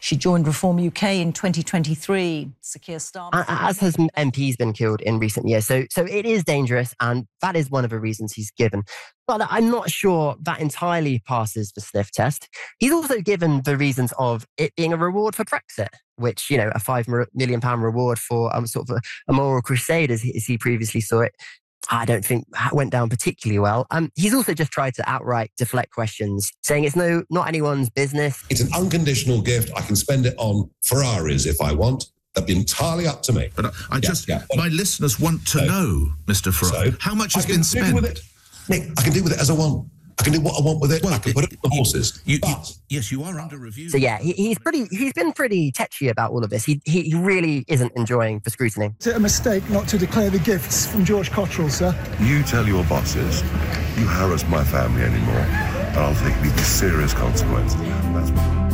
She joined Reform UK in 2023. Sir Keir Starmer... As has MPs been killed in recent years. So it is dangerous, and that is one of the reasons he's given. But I'm not sure that entirely passes the sniff test. He's also given the reasons of it being a reward for Brexit, which, a £5 million reward for sort of a moral crusade, as he previously saw it, I don't think went down particularly well. He's also just tried to outright deflect questions, saying it's not anyone's business. It's an unconditional gift. I can spend it on Ferraris if I want. That'd be entirely up to me. But my listeners want to know, Mr. Farage, how much has been spent? Nick, I can do with it as I want. I can do what I want with it. Well, I can put it on the horses. Yes, you are under review. So yeah, he's been pretty tetchy about all of this. He really isn't enjoying the scrutiny. Is it a mistake not to declare the gifts from George Cotterill, sir? You tell your bosses you harass my family anymore, and I'll take the serious consequences. That's what...